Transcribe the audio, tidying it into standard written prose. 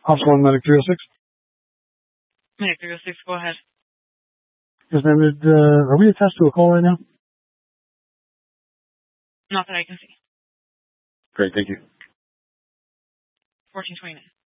Officer 1, Medic 306. Medic 306, go ahead. Yes, ma'am. Are we attached to a call right now? Not that I can see. Great, thank you. 1429.